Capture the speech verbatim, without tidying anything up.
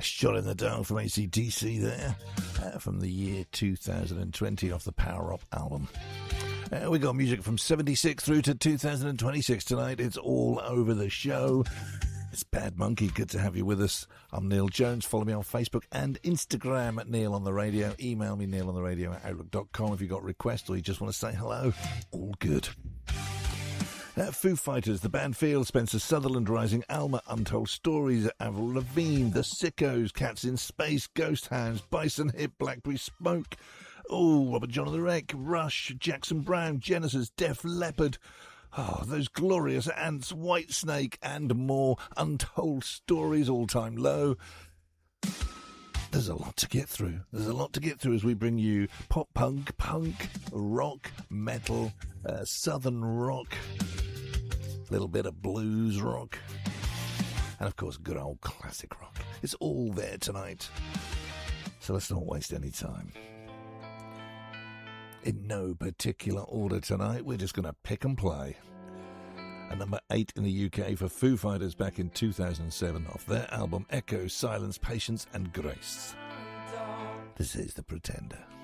Shot in the Dark from A C D C there, uh, from the year two thousand twenty off the Power Up album. Uh, we got music from seventy-six through to two thousand twenty-six tonight. It's all over the show. It's Bad Monkey. Good to have you with us. I'm Neil Jones. Follow me on Facebook and Instagram at Neil on the Radio. Email me, neil on the radio at outlook dot com if you've got requests or you just want to say hello. All good. Uh, Foo Fighters, the band Field, Spencer Sutherland Rising, Alma, Untold Stories, Avril Lavigne, The Sickos, Cats in Space, Ghost Hands, Bison Hip, Blackberry Smoke, oh, Robert John of the Wreck, Rush, Jackson Browne, Genesis, Def Leppard, oh, Those Glorious Ants, Whitesnake, and more. Untold Stories, All Time Low. There's a lot to get through. There's a lot to get through as we bring you pop punk, punk, rock, metal, uh, southern rock, a little bit of blues rock, and of course good old classic rock. It's all there tonight. So let's not waste any time. In no particular order tonight, we're just going to pick and play. And number eight in the U K for Foo Fighters back in two thousand seven off their album Echo, Silence, Patience and Grace. This is The Pretender.